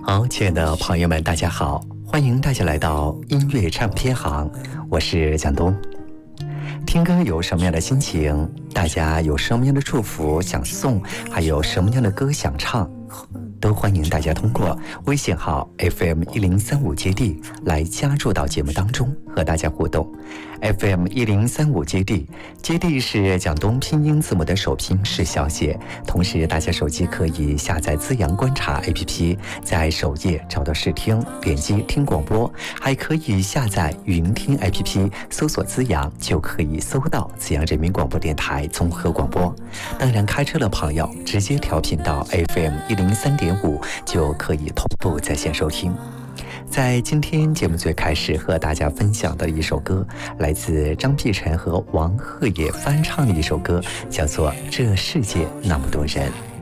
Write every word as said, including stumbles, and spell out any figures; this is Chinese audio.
好，亲爱的朋友们，大家好，欢迎大家来到音乐唱片行，我是蒋东。听歌有什么样的心情？大家有什么样的祝福想送？还有什么样的歌想唱？都欢迎大家通过微信号 F M 一零三五接地来加入到节目当中，和大家互动。F M 一零三五接地，接地是蒋东拼音字母的首拼是小写。同时，大家手机可以下载资阳观察 A P P， 在首页找到试听，点击听广播，还可以下载云听 A P P， 搜索资阳就可以搜到资阳人民广播电台综合广播。当然，开车的朋友直接调频到 F M 一零三点五就可以同步在线收听。在今天节目最开始和大家分享的一首歌，来自张碧晨和王鹤野翻唱的一首歌，叫做《这世界那么多人》。